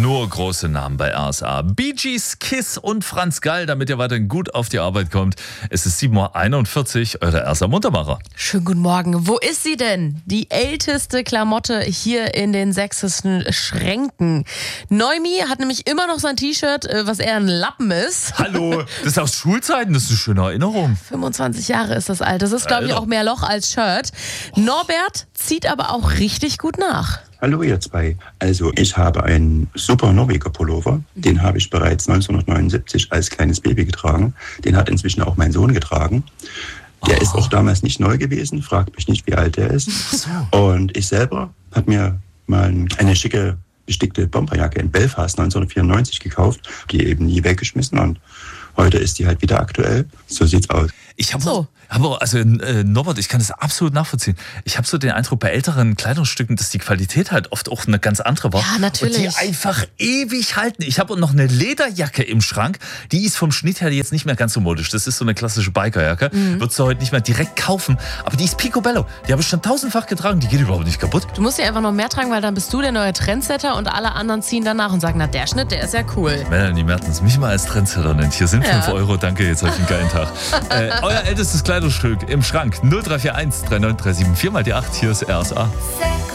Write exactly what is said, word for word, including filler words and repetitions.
Nur große Namen bei R S A. Bee Gees, Kiss und Franz Gall, damit ihr weiterhin gut auf die Arbeit kommt. Es ist sieben Uhr einundvierzig, eure R S A Muntermacher. Schönen guten Morgen. Wo ist sie denn? Die älteste Klamotte hier in den sächsischen Schränken. Neumi hat nämlich immer noch sein T-Shirt, was eher ein Lappen ist. Hallo, das ist aus Schulzeiten, das ist eine schöne Erinnerung. fünfundzwanzig Jahre ist das alt. Das ist, glaube ich, Alter. auch mehr Loch als Shirt. Norbert zieht aber auch richtig gut nach. Hallo ihr zwei. Also ich habe einen super Norweger Pullover. Den habe ich bereits neunzehnhundertneunundsiebzig als kleines Baby getragen. Den hat inzwischen auch mein Sohn getragen. Der oh. ist auch damals nicht neu gewesen. Fragt mich nicht, wie alt der ist. So. Und ich selber habe mir mal eine schicke bestickte Bomberjacke in Belfast neunzehnhundertvierundneunzig gekauft. Die eben nie weggeschmissen und heute ist die halt wieder aktuell. So sieht's aus. Ich habe So. aber, also äh, Norbert, ich kann das absolut nachvollziehen. Ich habe so den Eindruck bei älteren Kleidungsstücken, dass die Qualität halt oft auch eine ganz andere war. Ja, natürlich. Und die einfach ewig halten. Ich habe noch eine Lederjacke im Schrank, die ist vom Schnitt her jetzt nicht mehr ganz so modisch. Das ist so eine klassische Bikerjacke. Mhm. Würdest du heute nicht mehr direkt kaufen. Aber die ist picobello. Die habe ich schon tausendfach getragen, die geht überhaupt nicht kaputt. Du musst ja einfach noch mehr tragen, weil dann bist du der neue Trendsetter und alle anderen ziehen danach und sagen, na der Schnitt, der ist ja cool. Melanie Mertens mich mal als Trendsetter nennt. Hier sind Ja. fünf Euro, danke, jetzt habe ich einen geilen Tag. äh, euer ältestes Kleidungsstück im Schrank null drei vier eins drei neun drei sieben vier mal die acht, hier ist R S A.